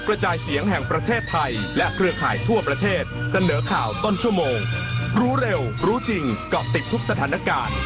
กระจายเสียงแห่งประเทศไทยและเครือข่ายทั่วประเทศเสนอข่าวต้นชั่วโมงรู้เร็วรู้จริงเกาะติดทุกสถานการณ์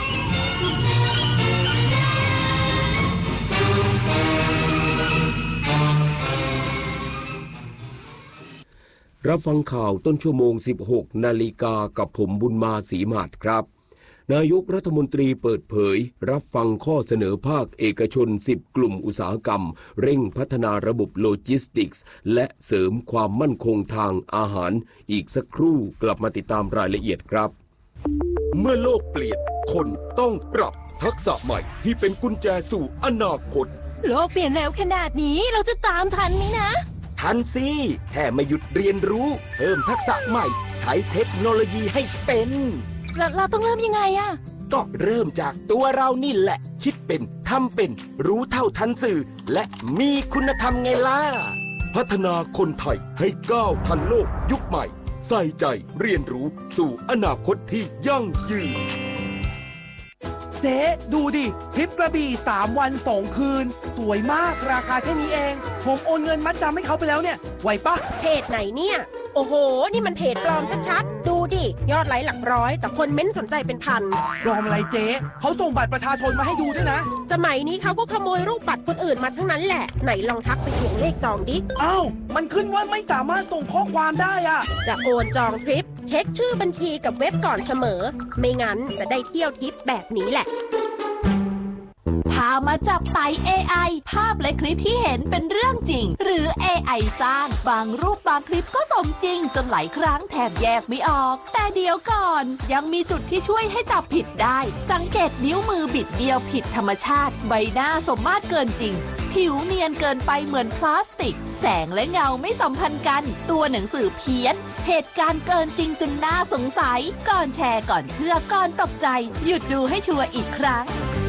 รับฟังข่าวต้นชั่วโมง 16 นาฬิกากับผมบุญมาศรีมาศครับนายกรัฐมนตรีเปิดเผยรับฟังข้อเสนอภาคเอกชน10กลุ่มอุตสาหกรรมเร่งพัฒนาระบบโลจิสติกส์และเสริมความมั่นคงทางอาหารอีกสักครู่กลับมาติดตามรายละเอียดครับเมื่อโลกเปลี่ยนคนต้องปรับทักษะใหม่ที่เป็นกุญแจสู่อนาคตโลกเปลี่ยนเร็วขนาดนี้เราจะตามทันไหมนะทันสิแค่ไม่หยุดเรียนรู้เพิ่มทักษะใหม่ใช้เทคโนโลยีให้เป็นเราต้องเริ่มยังไงอะก็เริ่มจากตัวเรานี่แหละคิดเป็นทำเป็นรู้เท่าทันสื่อและมีคุณธรรมไงล่ะพัฒนาคนไทยให้ก้าวทันโลกยุคใหม่ใส่ใจเรียนรู้สู่อนาคตที่ยั่งยืนเจ๊ดูดิทริปกระบี่3 วัน 2 คืนสวยมากราคาแค่นี้เองผมโอนเงินมัดจำให้เขาไปแล้วเนี่ยไหวปะเพจไหนเนี่ยโอ้โหนี่มันเพจปลอมชัดๆดูดิยอดไลค์หลักร้อยแต่คนเม้นสนใจเป็นพันปลอมอะไรเจ๊เขาส่งบัตรประชาชนมาให้ดูด้วยนะสมัยนี้เขาก็ขโมยรูปบัตรคนอื่นมาทั้งนั้นแหละไหนลองทักไปทวงเลขจองดิอ้าวมันขึ้นว่าไม่สามารถส่งข้อความได้อะจะโอนจองทริปเช็คชื่อบัญชีกับเว็บก่อนเสมอไม่งั้นจะได้เที่ยวทริปแบบนี้แหละพามาจับไต่ AI ภาพและคลิปที่เห็นเป็นเรื่องจริงหรือ AI สร้างบางรูปบางคลิปก็สมจริงจนหลายครั้งแทบแยกไม่ออกแต่เดี๋ยวก่อนยังมีจุดที่ช่วยให้จับผิดได้สังเกตนิ้วมือบิดเบี้ยวผิดธรรมชาติใบหน้าสมมาตรเกินจริงผิวเนียนเกินไปเหมือนพลาสติกแสงและเงาไม่สัมพันธ์กันตัวหนังสือเพี้ยนเหตุการณ์เกินจริงจนน่าสงสัยก่อนแชร์ก่อนเชื่อก่อนตกใจหยุดดูให้ชัวร์อีกครั้ง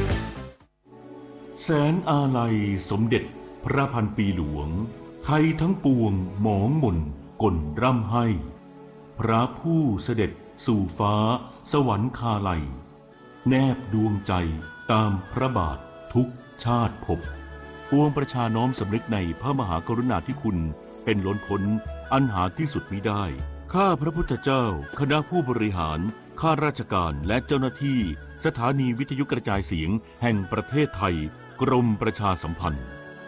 แสนอาลัยสมเด็จพระพันปีหลวงไทยทั้งปวงหมองหม่นก่นร่ำให้พระผู้เสด็จสู่ฟ้าสวรรคาลัยแนบดวงใจตามพระบาททุกชาติภพปวงประชาน้อมสำนึกในพระมหากรุณาธิคุณเป็นล้นพ้นอันหาที่สุดมิได้ข้าพระพุทธเจ้าคณะผู้บริหารข้าราชการและเจ้าหน้าที่สถานีวิทยุกระจายเสียงแห่งประเทศไทยกรมประชาสัมพันธ์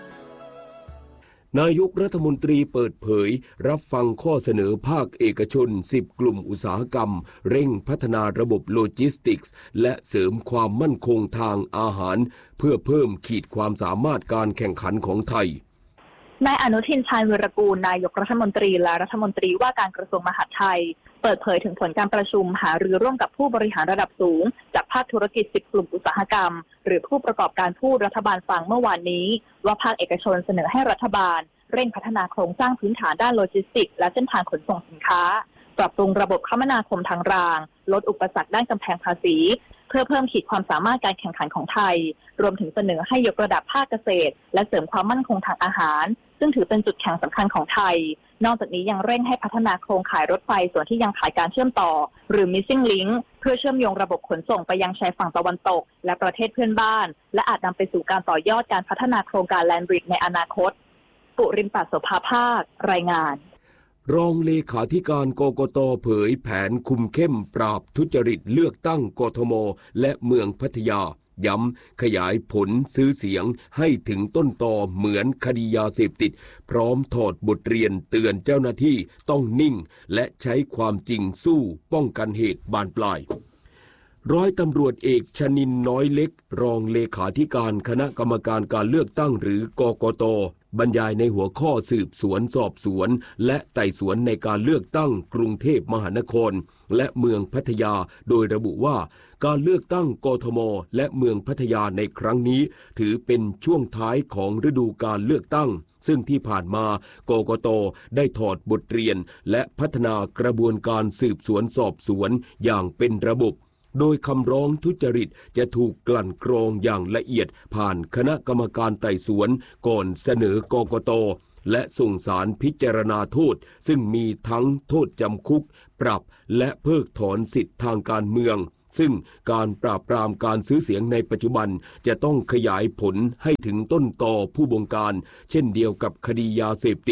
นายกรัฐมนตรีเปิดเผยรับฟังข้อเสนอภาคเอกชน10กลุ่มอุตสาหกรรมเร่งพัฒนาระบบโลจิสติกส์และเสริมความมั่นคงทางอาหารเพื่อเพิ่มขีดความสามารถการแข่งขันของไทยนายอนุทินชาญวีรกูลนายกรัฐมนตรีและรัฐมนตรีว่าการกระทรวงมหาดไทยเปิดเผยถึงผลการประชุมหารือร่วมกับผู้บริหารระดับสูงจากภาคธุรกิจ10กลุ่มอุตสาหกรรมหรือผู้ประกอบการผู้รัฐบาลฟังเมื่อวานนี้ว่าภาคเอกชนเสนอให้รัฐบาลเร่งพัฒนาโครงสร้างพื้นฐานด้านโลจิสติกส์และเส้นทางขนส่งสินค้าปรับปรุงระบบคมนาคมทางรางลดอุปสรรคด้านกำแพงภาษีเพื่อเพิ่มขีดความสามารถการแข่งขันของไทยรวมถึงเสนอให้ยกระดับภาคเกษตรและเสริมความมั่นคงทางอาหารซึ่งถือเป็นจุดแข็งสำคัญของไทยนอกจากนี้ยังเร่งให้พัฒนาโครงข่ายรถไฟส่วนที่ยังขาดการเชื่อมต่อหรือ missing link เพื่อเชื่อมโยงระบบขนส่งไปยังชายฝั่งตะวันตกและประเทศเพื่อนบ้านและอาจนำไปสู่การต่อยอดการพัฒนาโครงการ Land Bridge ในอนาคตปุริมปัสโสภาภาครายงานรองเลขาธิการกกต.เผยแผนคุมเข้มปราบทุจริตเลือกตั้งกทม.และเมืองพัทยาย้ำขยายผลซื้อเสียงให้ถึงต้นตอเหมือนคดียาเสพติดพร้อมถอดบทเรียนเตือนเจ้าหน้าที่ต้องนิ่งและใช้ความจริงสู้ป้องกันเหตุบานปลายร้อยตำรวจเอกชนินน้อยเล็กรองเลขาธิการคณะกรรมการการเลือกตั้งหรือกกต.บรรยายในหัวข้อสืบสวนสอบสวนและไต่สวนในการเลือกตั้งกรุงเทพมหานครและเมืองพัทยาโดยระบุว่าการเลือกตั้งกทม.และเมืองพัทยาในครั้งนี้ถือเป็นช่วงท้ายของฤดูการเลือกตั้งซึ่งที่ผ่านมากกต.ได้ถอดบทเรียนและพัฒนากระบวนการสืบสวนสอบสวนอย่างเป็นระบบโดยคำร้องทุจริตจะถูกกลั่นกรองอย่างละเอียดผ่านคณะกรรมการไต่สวนก่อนเสนอกกต.และส่งศาลพิจารณาโทษซึ่งมีทั้งโทษจำคุกปรับและเพิกถอนสิทธิทางการเมืองซึ่งการปราบปรามการซื้อเสียงในปัจจุบันจะต้องขยายผลให้ถึงต้นตอผู้บงการเช่นเดียวกับคดียาเสพติด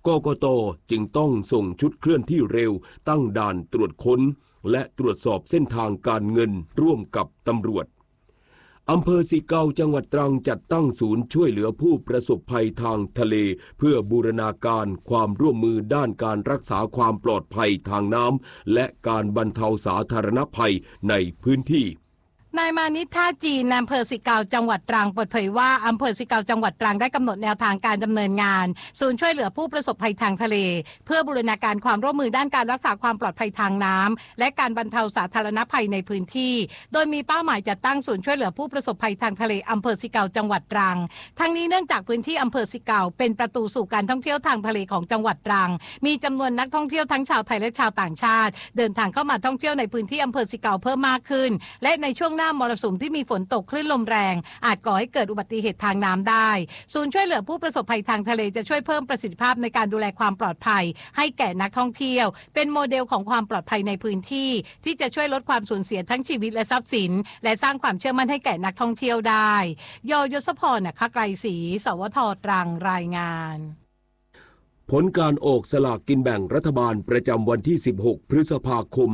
กกต.จึงต้องส่งชุดเคลื่อนที่เร็วตั้งด่านตรวจค้นและตรวจสอบเส้นทางการเงินร่วมกับตำรวจอำเภอสิเกาจังหวัดตรังจัดตั้งศูนย์ช่วยเหลือผู้ประสบภัยทางทะเลเพื่อบูรณาการความร่วมมือด้านการรักษาความปลอดภัยทางน้ำและการบรรเทาสาธารณภัยในพื้นที่นายมานิตท่าจีนอำเภอสิเกาจังหวัดตรังเปิดเผยว่าอำเภอสิเกาจังหวัดตรังได้กำหนดแนวทางการดำเนินงานศูนย์ช่วยเหลือผู้ประสบภัยทางทะเลเพื่อบูรณาการความร่วมมือด้านการรักษาความปลอดภัยทางน้ำและการบรรเทาสาธารณภัยในพื้นที่โดยมีเป้าหมายจัดตั้งศูนย์ช่วยเหลือผู้ประสบภัยทางทะเลอำเภอสิเกาจังหวัดตรังทั้งนี้เนื่องจากพื้นที่อำเภอสิเกาเป็นประตูสู่การท่องเที่ยวทางทะเลของจังหวัดตรังมีจำนวนนักท่องเที่ยวทั้งชาวไทยและชาวต่างชาติเดินทางเข้ามาท่องเที่ยวในพื้นที่อำเภอสิเกาเพิ่มมากขึ้นและในช่วงหน้ามรสุมที่มีฝนตกคลื่นลมแรงอาจก่อให้เกิดอุบัติเหตุทางน้ำได้ศูนย์ช่วยเหลือผู้ประสบภัยทางทะเลจะช่วยเพิ่มประสิทธิภาพในการดูแลความปลอดภัยให้แก่นักท่องเที่ยวเป็นโมเดลของความปลอดภัยในพื้นที่ที่จะช่วยลดความสูญเสียทั้งชีวิตและทรัพย์สินและสร้างความเชื่อมั่นให้แก่นักท่องเที่ยวได้ยศพรไกรศรีสวท.ตรังรายงานผลการออกสลากกินแบ่งรัฐบาลประจำวันที่16พฤษภาคม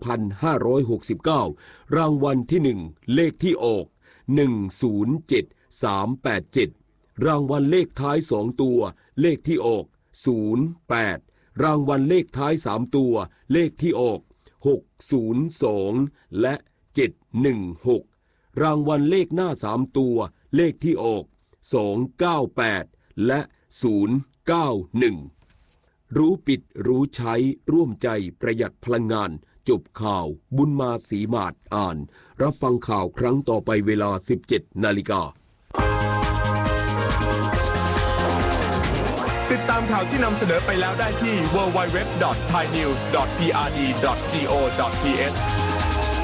2569รางวัลที่1เลขที่ออก107387รางวัลเลขท้าย2ตัวเลขที่ออก08รางวัลเลขท้าย3ตัวเลขที่ออก602และ716รางวัลเลขหน้า3ตัวเลขที่ออก298และ091รู้ปิดรู้ใช้ร่วมใจประหยัดพลังงานจบข่าวบุญมาศรีมาศอ่านรับฟังข่าวครั้งต่อไปเวลา 17:00 น. ติดตามข่าวที่นำเสนอไปแล้วได้ที่ www.thainews.prd.go.th